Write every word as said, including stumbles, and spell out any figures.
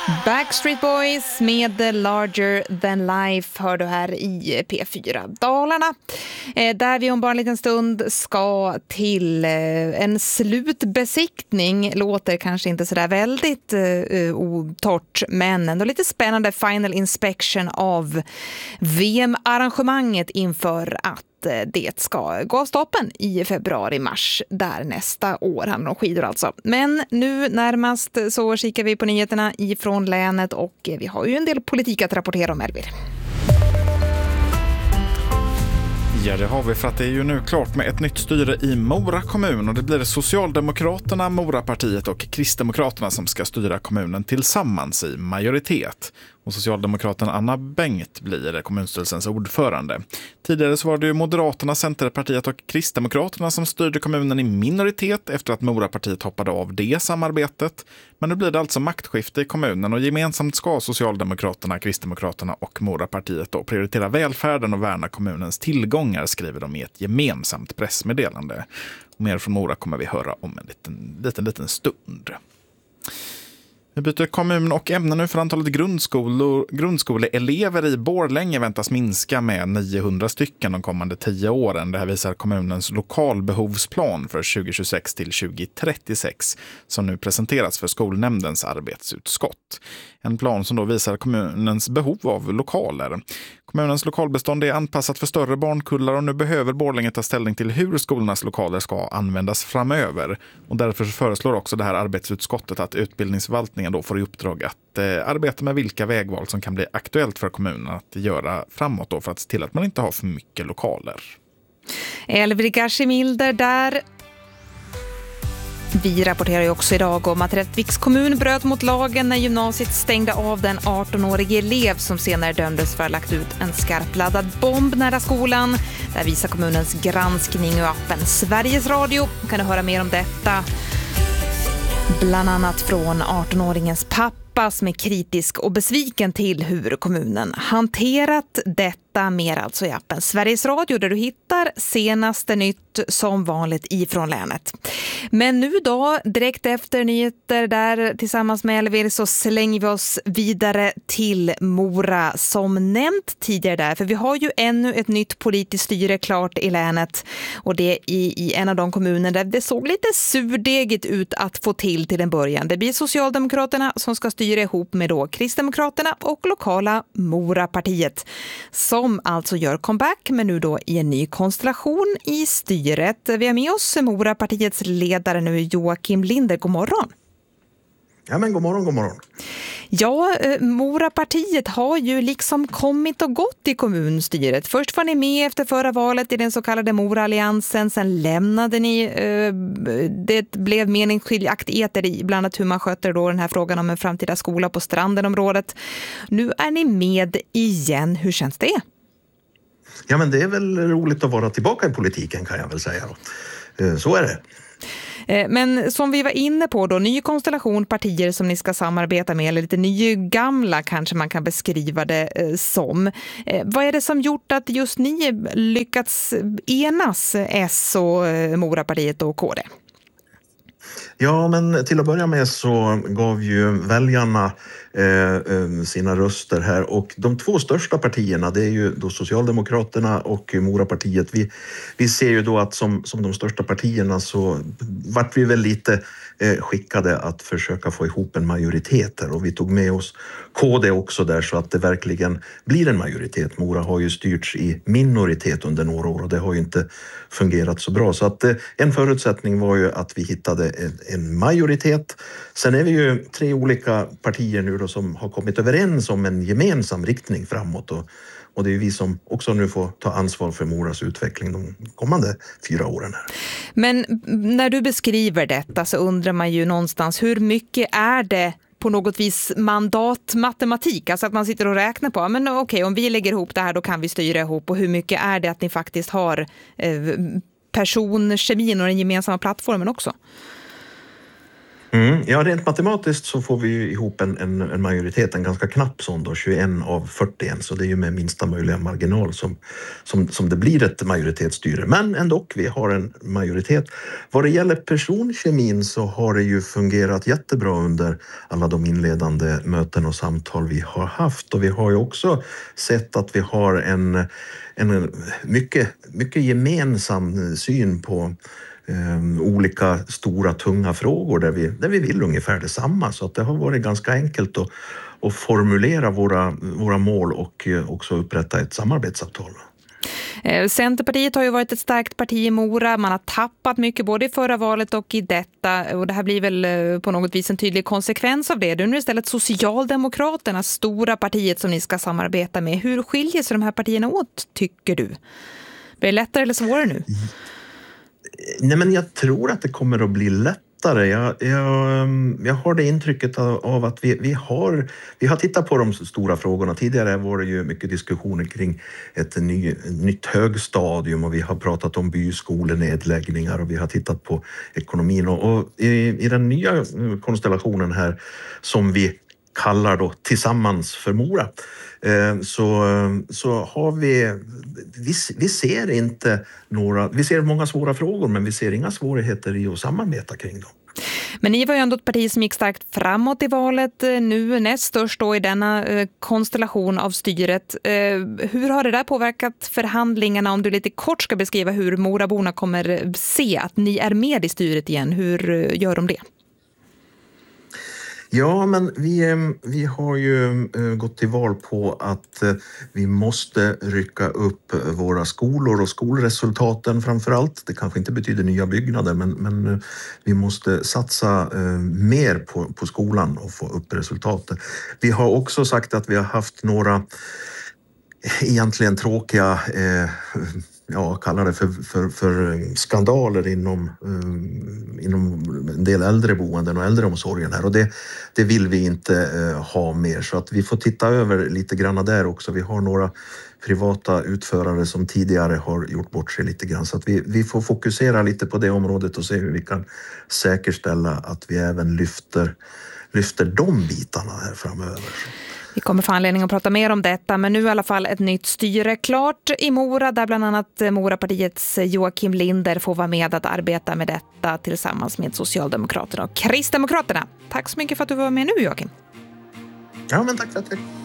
Backstreet Boys med The Larger Than Life hör du här i P fyra Dalarna. Eh, där vi om bara en liten stund ska till eh, en slutbesiktning. Låter kanske inte sådär väldigt eh, otort, men ändå lite spännande final inspection av V M-arrangemanget inför att det ska gå av stoppen i februari-mars där nästa år, handlar om skidor alltså. Men nu närmast så kikar vi på nyheterna ifrån länet och vi har ju en del politik att rapportera om, Elvir. Ja, det har vi, för att det är ju nu klart med ett nytt styre i Mora kommun och det blir Socialdemokraterna, Morapartiet och Kristdemokraterna som ska styra kommunen tillsammans i majoritet. Och Socialdemokraten Anna Bengt blir kommunstyrelsens ordförande. Tidigare så var det ju Moderaterna, Centerpartiet och Kristdemokraterna som styrde kommunen i minoritet efter att Morapartiet hoppade av det samarbetet. Men nu blir det alltså maktskifte i kommunen och gemensamt ska Socialdemokraterna, Kristdemokraterna och Morapartiet då prioritera välfärden och värna kommunens tillgångar, skriver de i ett gemensamt pressmeddelande. Och mer från Mora kommer vi höra om en liten, liten, liten stund. Vi byter kommun och ämne nu, för antalet grundskolor, grundskoleelever i Borlänge väntas minska med niohundra stycken de kommande tio åren. Det här visar kommunens lokalbehovsplan för tjugo tjugosex till tjugo trettiosex som nu presenterats för skolnämndens arbetsutskott. En plan som då visar kommunens behov av lokaler. Kommunens lokalbestånd är anpassat för större barnkullar och nu behöver Borlänge ta ställning till hur skolornas lokaler ska användas framöver. Och därför föreslår också det här arbetsutskottet att utbildningsförvaltningen då får i uppdrag att eh, arbeta med vilka vägval som kan bli aktuellt för kommunen att göra framåt då för att se till att man inte har för mycket lokaler. Elvir Gashimilder där. Vi rapporterar ju också idag om att Rättviks kommun bröt mot lagen när gymnasiet stängde av den arton-årige elev som senare dömdes för att ha lagt ut en skarpladdad bomb nära skolan. Där visar kommunens granskning och appen Sveriges Radio. Kan du höra mer om detta? Bland annat från arton-åringens pappa som är kritisk och besviken till hur kommunen hanterat detta. Mer alltså i appen Sveriges Radio där du hittar senaste nytt som vanligt ifrån länet. Men nu då, direkt efter nyheter där tillsammans med Elvir så slänger vi oss vidare till Mora som nämnt tidigare där. För vi har ju ännu ett nytt politiskt styre klart i länet och det är i, i en av de kommuner där det såg lite surdegigt ut att få till till en början. Det blir Socialdemokraterna som ska styra ihop med då Kristdemokraterna och lokala Morapartiet som Som alltså gör comeback, men nu då i en ny konstellation i styret. Vi har med oss Morapartiets ledare nu, Joakim Linder. God morgon. Ja, men god morgon, god morgon. Ja, Morapartiet har ju liksom kommit och gått i kommunstyret. Först var ni med efter förra valet i den så kallade Mora-alliansen. Sen lämnade ni. Det blev meningsskiljaktigheter i bland annat hur man sköter då den här frågan om en framtida skola på Strandenområdet. Nu är ni med igen. Hur känns det? Ja, men det är väl roligt att vara tillbaka i politiken, kan jag väl säga då. Så är det. Men som vi var inne på då, ny konstellation partier som ni ska samarbeta med, eller lite ny gamla kanske man kan beskriva det som. Vad är det som gjort att just ni lyckats enas, S och Morapartiet och K D? Ja, men till att börja med så gav ju väljarna eh, sina röster här och de två största partierna, det är ju då Socialdemokraterna och Morapartiet. Vi, vi ser ju då att som, som de största partierna så vart vi väl lite eh, skickade att försöka få ihop en majoritet här och vi tog med oss K D också där så att det verkligen blir en majoritet. Mora har ju styrts i minoritet under några år och det har ju inte fungerat så bra. Så att eh, en förutsättning var ju att vi hittade en, en majoritet. Sen är vi ju tre olika partier nu då som har kommit överens om en gemensam riktning framåt och, och det är ju vi som också nu får ta ansvar för Moras utveckling de kommande fyra åren här. Men när du beskriver detta så undrar man ju någonstans hur mycket är det på något vis mandatmatematik, alltså att man sitter och räknar på, men okej, okay, om vi lägger ihop det här då kan vi styra ihop, och hur mycket är det att ni faktiskt har eh, personkemin och den gemensamma plattformen också? Mm, ja, rent matematiskt så får vi ju ihop en, en, en majoritet, en ganska knapp sån då, tjugoett av fyrtioen, så det är ju med minsta möjliga marginal som, som, som det blir ett majoritetsstyre. Men ändå, vi har en majoritet. Vad det gäller personkemin så har det ju fungerat jättebra under alla de inledande möten och samtal vi har haft, och vi har ju också sett att vi har en, en mycket, mycket gemensam syn på Um, olika stora tunga frågor där vi, där vi vill ungefär detsamma, så att det har varit ganska enkelt att, att formulera våra, våra mål och också upprätta ett samarbetsavtal. Centerpartiet har ju varit ett starkt parti i Mora. Man har tappat mycket både i förra valet och i detta, och det här blir väl på något vis en tydlig konsekvens av det. Nu är det istället Socialdemokraterna, stora partiet som ni ska samarbeta med. Hur skiljer sig de här partierna åt, tycker du? Blir det lättare eller svårare nu? Nej, men jag tror att det kommer att bli lättare. Jag, jag, jag har det intrycket av, av att vi, vi, har, vi har tittat på de stora frågorna. Tidigare var det ju mycket diskussioner kring ett ny, nytt högstadium, och vi har pratat om byskolenedläggningar, och vi har tittat på ekonomin. Och, och i, i den nya konstellationen här som vi kallar då Tillsammans för Mora, så, så har vi, vi, vi ser inte några, vi ser många svåra frågor, men vi ser inga svårigheter i att samarbeta kring dem. Men ni var ju ändå ett parti som gick starkt framåt i valet, nu näst störst då i denna eh, konstellation av styret. Eh, hur har det där påverkat förhandlingarna, om du lite kort ska beskriva hur Moraborna kommer se att ni är med i styret igen? Hur eh, gör de det? Ja, men vi, vi har ju gått till val på att vi måste rycka upp våra skolor och skolresultaten framför allt. Det kanske inte betyder nya byggnader, men, men vi måste satsa mer på, på skolan och få upp resultaten. Vi har också sagt att vi har haft några egentligen tråkiga eh, ja, kallar det för, för, för skandaler inom, um, inom en del äldreboenden och äldreomsorgen här, och det, det vill vi inte uh, ha mer, så att vi får titta över lite grann där också. Vi har några privata utförare som tidigare har gjort bort sig lite grann, så att vi, vi får fokusera lite på det området och se hur vi kan säkerställa att vi även lyfter, lyfter de bitarna här framöver. Vi kommer få anledning att prata mer om detta, men nu i alla fall ett nytt styre klart i Mora, där bland annat Morapartiets Joakim Linder får vara med att arbeta med detta tillsammans med Socialdemokraterna och Kristdemokraterna. Tack så mycket för att du var med nu, Joakim. Ja, men tack för att du...